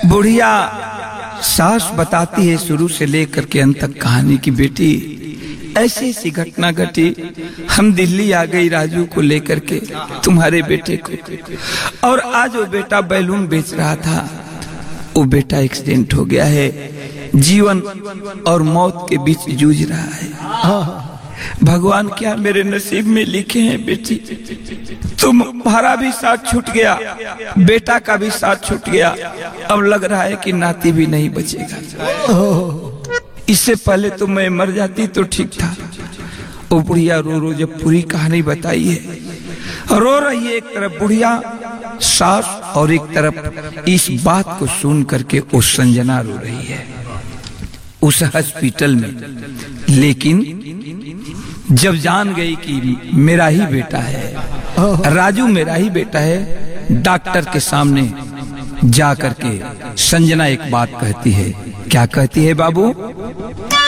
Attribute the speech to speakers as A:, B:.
A: बुढ़िया सास बताती है शुरू से लेकर के अंत तक कहानी की, बेटी ऐसी ऐसी घटना घटी, हम दिल्ली आ गई राजू को लेकर के, तुम्हारे बेटे को, और आज वो बेटा बैलून बेच रहा था, वो बेटा एक्सीडेंट हो गया है, जीवन और मौत के बीच जूझ रहा है। भगवान क्या मेरे नसीब में लिखे हैं बेटी, तुम्हारा भी साथ छूट गया, बेटा का भी साथ छूट गया, अब लग रहा है कि नाती भी नहीं बचेगा। इससे पहले तो मैं मर जाती तो ठीक था। वो बुढ़िया रो रो जब पूरी कहानी बताई है, रो रही है एक तरफ बुढ़िया सास और एक तरफ इस बात को सुन करके वो संजना रो रही है उस हॉस्पिटल में। लेकिन जब जान गई कि मेरा ही बेटा है, राजू मेरा ही बेटा है, डॉक्टर के सामने जा करके संजना एक बात कहती है। क्या कहती है बाबू?